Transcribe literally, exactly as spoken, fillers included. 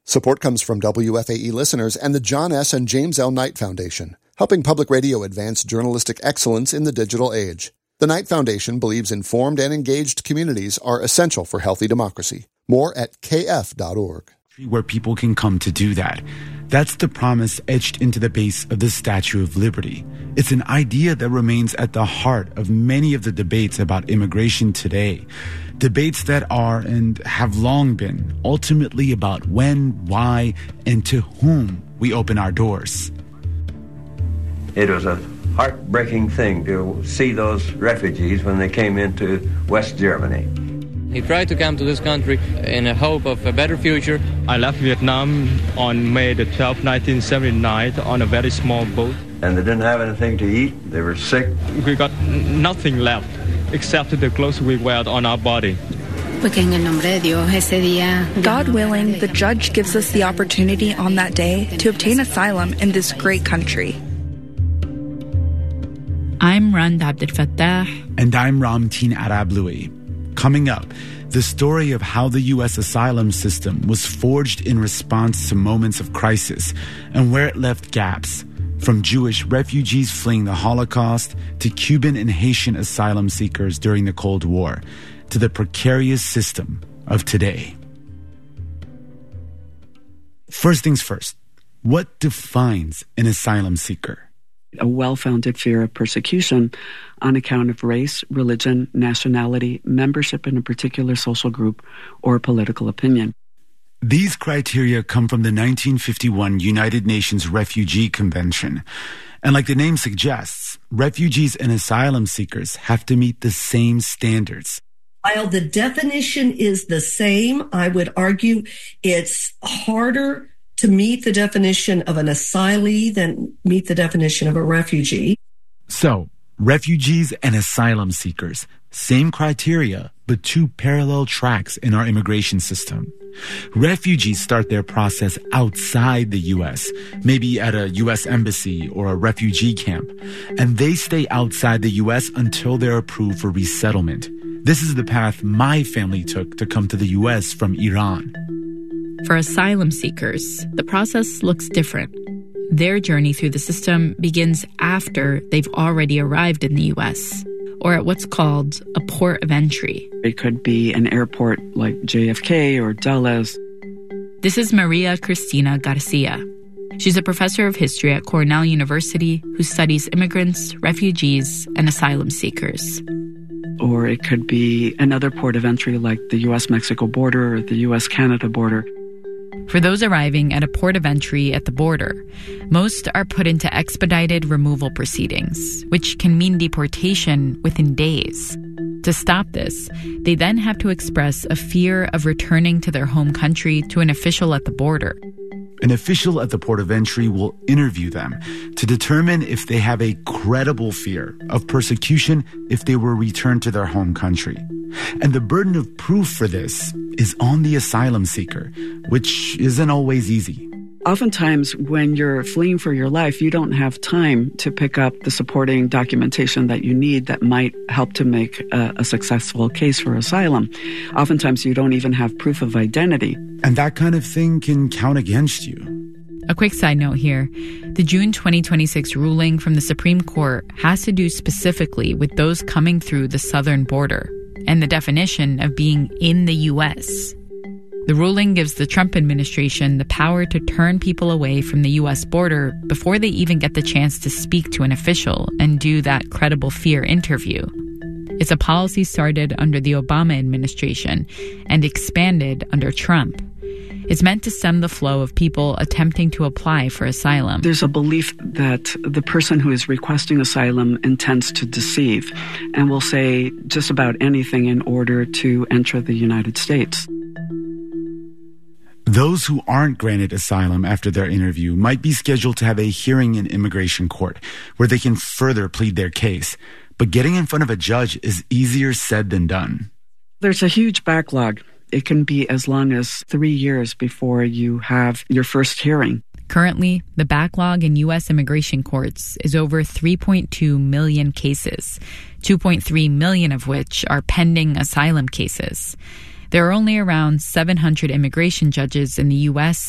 Support comes from W F A E listeners and the John S. and James L. Knight Foundation, helping public radio advance journalistic excellence in the digital age. The Knight Foundation believes informed and engaged communities are essential for healthy democracy. More at k f dot org. Where people can come to do that. That's the promise etched into the base of the Statue of Liberty. It's an idea that remains at the heart of many of the debates about immigration today. Debates that are and have long been ultimately about when, why, and to whom we open our doors. It was a heartbreaking thing to see those refugees when they came into West Germany. He tried to come to this country in a hope of a better future. I left Vietnam on May the twelfth, nineteen seventy-nine on a very small boat. And they didn't have anything to eat. They were sick. We got nothing left except the clothes we wear on our body. God willing, the judge gives us the opportunity on that day to obtain asylum in this great country. I'm Rand Abdel Fattah. And I'm Ramteen Arablouei. Coming up, the story of how the U S asylum system was forged in response to moments of crisis and where it left gaps, from Jewish refugees fleeing the Holocaust to Cuban and Haitian asylum seekers during the Cold War, to the precarious system of today. First things first, what defines an asylum seeker? A well-founded fear of persecution on account of race, religion, nationality, membership in a particular social group, or political opinion. These criteria come from the nineteen fifty-one United Nations Refugee Convention. And like the name suggests, refugees and asylum seekers have to meet the same standards. While the definition is the same, I would argue it's harder to meet the definition of an asylee than meet the definition of a refugee. So, refugees and asylum seekers, same criteria, but two parallel tracks in our immigration system. Refugees start their process outside the U S, maybe at a U S embassy or a refugee camp, and they stay outside the U S until they're approved for resettlement. This is the path my family took to come to the U S from Iran. For asylum seekers, the process looks different. Their journey through the system begins after they've already arrived in the U S, or at what's called a port of entry. It could be an airport like J F K or Dulles. This is Maria Cristina Garcia. She's a professor of history at Cornell University who studies immigrants, refugees, and asylum seekers. Or it could be another port of entry like the U S Mexico border or the U S Canada border. For those arriving at a port of entry at the border, most are put into expedited removal proceedings, which can mean deportation within days. To stop this, they then have to express a fear of returning to their home country to an official at the border. An official at the port of entry will interview them to determine if they have a credible fear of persecution if they were returned to their home country. And the burden of proof for this is on the asylum seeker, which isn't always easy. Oftentimes, when you're fleeing for your life, you don't have time to pick up the supporting documentation that you need that might help to make a, a successful case for asylum. Oftentimes, you don't even have proof of identity. And that kind of thing can count against you. A quick side note here. The June twenty twenty-six ruling from the Supreme Court has to do specifically with those coming through the southern border and the definition of being in the U S. The ruling gives the Trump administration the power to turn people away from the U S border before they even get the chance to speak to an official and do that credible fear interview. It's a policy started under the Obama administration and expanded under Trump. It's meant to stem the flow of people attempting to apply for asylum. There's a belief that the person who is requesting asylum intends to deceive and will say just about anything in order to enter the United States. Those who aren't granted asylum after their interview might be scheduled to have a hearing in immigration court where they can further plead their case. But getting in front of a judge is easier said than done. There's a huge backlog. It can be as long as three years before you have your first hearing. Currently, the backlog in U S immigration courts is over three point two million cases, two point three million of which are pending asylum cases. There are only around seven hundred immigration judges in the U S